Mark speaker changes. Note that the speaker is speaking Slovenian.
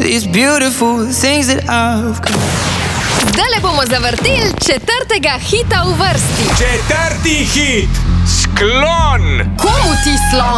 Speaker 1: these beautiful things that I've got.
Speaker 2: Zdajle bomo zavrteli četrtega hita v vrsti.
Speaker 3: Četrti hit. Sklon.
Speaker 2: Komu ti slon?